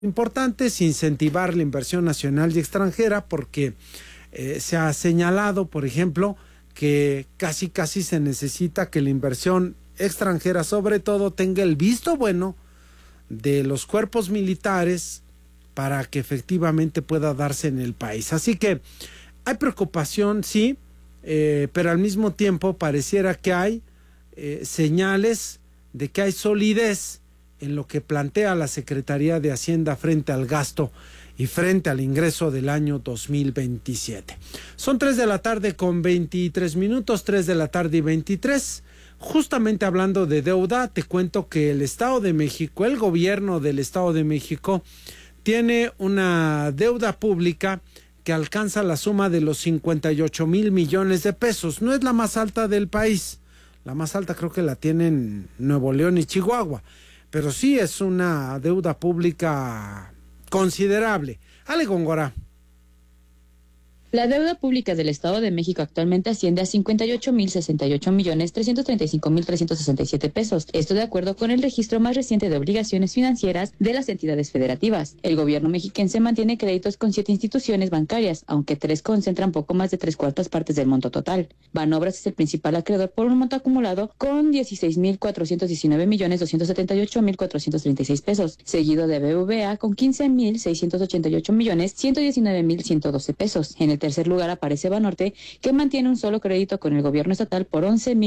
importantes, incentivar la inversión nacional y extranjera, porque se ha señalado, por ejemplo, que casi se necesita que la inversión extranjera, sobre todo, tenga el visto bueno de los cuerpos militares para que efectivamente pueda darse en el país. Así que hay preocupación, sí, pero al mismo tiempo pareciera que hay señales de que hay solidez en lo que plantea la Secretaría de Hacienda frente al gasto y frente al ingreso del año 2027. Son 3 de la tarde con 23 minutos, 3 de la tarde y 23. Justamente hablando de deuda, te cuento que el Estado de México, el gobierno del Estado de México, tiene una deuda pública que alcanza la suma de los 58,000 millones de pesos. No es la más alta del país. La más alta creo que la tienen Nuevo León y Chihuahua. Pero sí es una deuda pública considerable. Ale Góngora. La deuda pública del Estado de México actualmente asciende a 58,068,335,367 pesos. Esto de acuerdo con el registro más reciente de obligaciones financieras de las entidades federativas. El gobierno mexiquense mantiene créditos con 7 instituciones bancarias, aunque 3 concentran poco más de 3/4 partes del monto total. Banobras es el principal acreedor por un monto acumulado con 16,419,278,436 pesos, seguido de BBVA con 15,688,119,112 pesos. En el tercer lugar aparece Banorte, que mantiene un solo crédito con el gobierno estatal por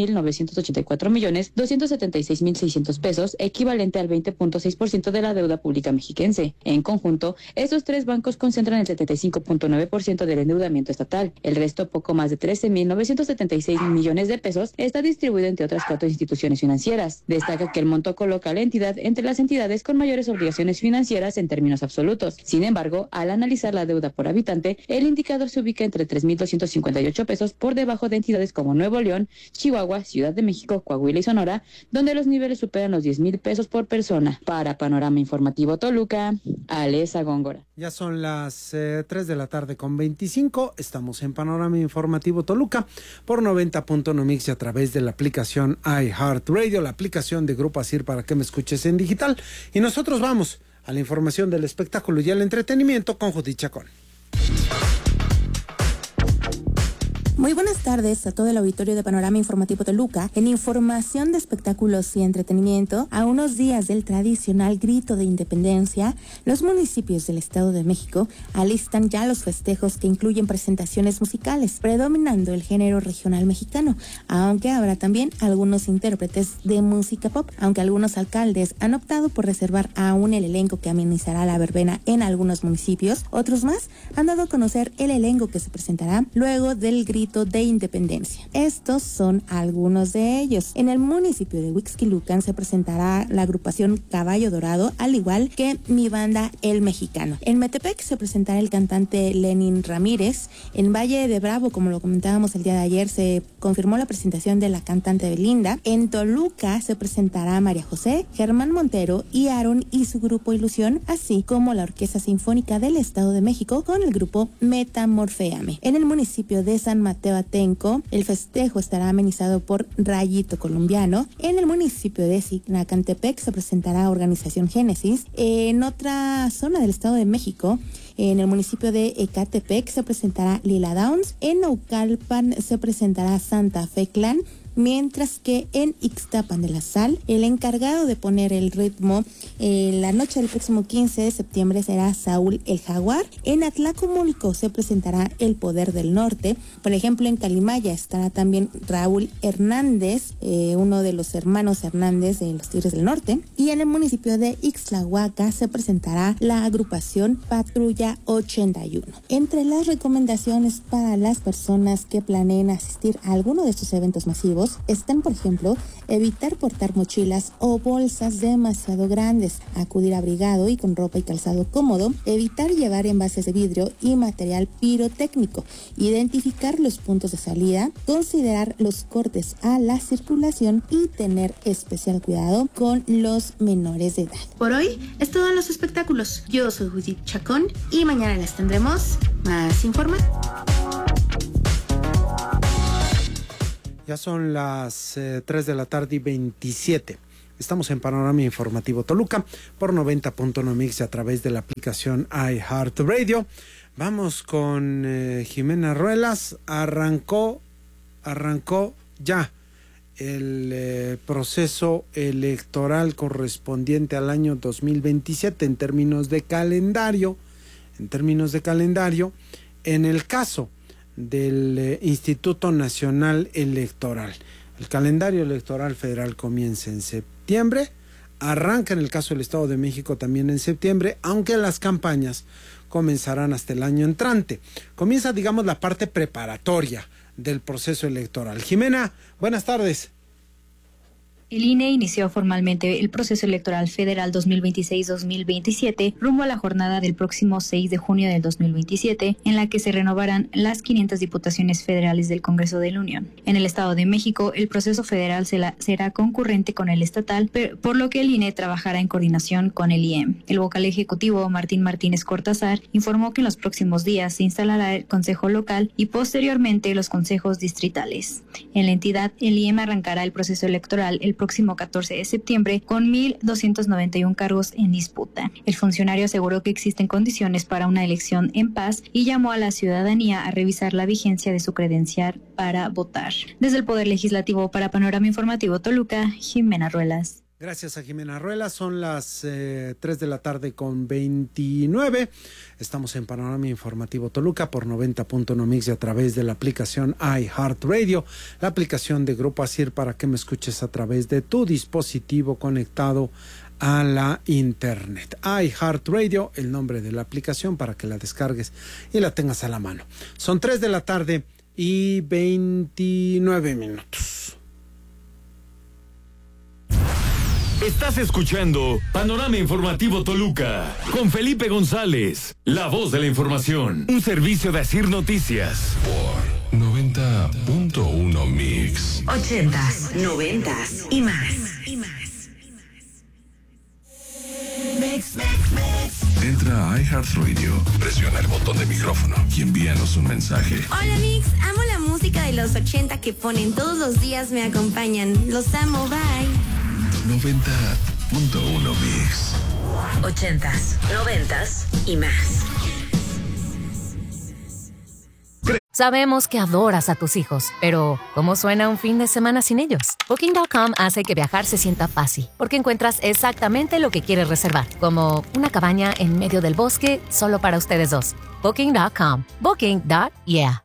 11,984,276,600 pesos, equivalente al 20.6% de la deuda pública mexiquense. En conjunto, estos 3 bancos concentran el 75.9% del endeudamiento estatal. El resto, poco más de 13,976 millones de pesos, está distribuido entre otras 4 instituciones financieras. Destaca que el monto coloca a la entidad entre las entidades con mayores obligaciones financieras en términos absolutos. Sin embargo, al analizar la deuda por habitante, el indicador se ubica entre 3,258 pesos por debajo de entidades como Nuevo León, Chihuahua, Ciudad de México, Coahuila y Sonora, donde los niveles superan los 10,000 pesos por persona. Para Panorama Informativo Toluca, Alesa Góngora. Ya son las 3 de la tarde con 25. Estamos en Panorama Informativo Toluca por 90.1 Mix y a través de la aplicación iHeartRadio, la aplicación de Grupo ASIR para que me escuches en digital. Y nosotros vamos a la información del espectáculo y el entretenimiento con Judith Chacón. Muy buenas tardes a todo el auditorio de Panorama Informativo Toluca. En información de espectáculos y entretenimiento, a unos días del tradicional grito de independencia, los municipios del Estado de México alistan ya los festejos que incluyen presentaciones musicales, predominando el género regional mexicano, aunque habrá también algunos intérpretes de música pop, aunque algunos alcaldes han optado por reservar aún el elenco que amenizará la verbena en algunos municipios. Otros más han dado a conocer el elenco que se presentará luego del grito de independencia. Estos son algunos de ellos. En el municipio de Huixquilucan se presentará la agrupación Caballo Dorado, al igual que Mi Banda El Mexicano. En Metepec se presentará el cantante Lenin Ramírez. En Valle de Bravo, como lo comentábamos el día de ayer, se confirmó la presentación de la cantante Belinda. En Toluca se presentará María José, Germán Montero y Aaron y su grupo Ilusión, así como la Orquesta Sinfónica del Estado de México con el grupo Metamorféame. En el municipio de San Mateo Atenco, el festejo estará amenizado por Rayito Colombiano. En el municipio de Sinacantepec se presentará Organización Génesis. En otra zona del Estado de México, en el municipio de Ecatepec se presentará Lila Downs. En Naucalpan se presentará Santa Fe Clan. Mientras que en Ixtapan de la Sal, el encargado de poner el ritmo la noche del próximo 15 de septiembre será Saúl el Jaguar. En Atlacomulco se presentará El Poder del Norte. Por ejemplo, en Calimaya estará también Raúl Hernández, uno de los hermanos Hernández de los Tigres del Norte. Y en el municipio de Ixtlahuaca se presentará la agrupación Patrulla 81. Entre las recomendaciones para las personas que planeen asistir a alguno de estos eventos masivos están, por ejemplo, evitar portar mochilas o bolsas demasiado grandes, acudir abrigado y con ropa y calzado cómodo, evitar llevar envases de vidrio y material pirotécnico, identificar los puntos de salida, considerar los cortes a la circulación y tener especial cuidado con los menores de edad. Por hoy es todo en los espectáculos. Yo soy Judith Chacón y mañana les tendremos más información. Ya son las 3 de la tarde y 27. Estamos en Panorama Informativo Toluca por 90.1 MX a través de la aplicación iHeartRadio. Vamos con Jimena Ruelas. Arrancó ya el proceso electoral correspondiente al año 2027 en términos de calendario. En el caso del Instituto Nacional Electoral, el calendario electoral federal comienza en septiembre, arranca en el caso del Estado de México también en septiembre, aunque las campañas comenzarán hasta el año entrante. Comienza, digamos, la parte preparatoria del proceso electoral. Jimena, buenas tardes. El INE inició formalmente el proceso electoral federal 2026-2027 rumbo a la jornada del próximo 6 de junio del 2027, en la que se renovarán las 500 diputaciones federales del Congreso de la Unión. En el Estado de México, el proceso federal será concurrente con el estatal, por lo que el INE trabajará en coordinación con el IEM. El vocal ejecutivo, Martín Martínez Cortázar, informó que en los próximos días se instalará el Consejo Local y posteriormente los consejos distritales. En la entidad, el IEM arrancará el proceso electoral el próximo 14 de septiembre con 1,291 cargos en disputa. El funcionario aseguró que existen condiciones para una elección en paz y llamó a la ciudadanía a revisar la vigencia de su credencial para votar. Desde el Poder Legislativo para Panorama Informativo Toluca, Jimena Ruelas. Gracias a Jimena Ruelas. Son las 3 de la tarde con 29. Estamos en Panorama Informativo Toluca por 90.1 MX y a través de la aplicación iHeartRadio, la aplicación de Grupo ASIR para que me escuches a través de tu dispositivo conectado a la internet. iHeartRadio, el nombre de la aplicación para que la descargues y la tengas a la mano. Son 3 de la tarde y 29 minutos. Estás escuchando Panorama Informativo Toluca con Felipe González, la voz de la información, un servicio de ASIR Noticias. Por 90.1 Mix. 80s, 90s y más. Entra a iHeartRadio, presiona el botón de micrófono y envíanos un mensaje. Hola Mix, amo la música de los 80 que ponen todos los días, me acompañan. Los amo, bye. 90.1 Mix. 80s, 90s y más. Sabemos que adoras a tus hijos, pero ¿cómo suena un fin de semana sin ellos? Booking.com hace que viajar se sienta fácil, porque encuentras exactamente lo que quieres reservar, como una cabaña en medio del bosque solo para ustedes dos. Booking.com. Booking.yeah.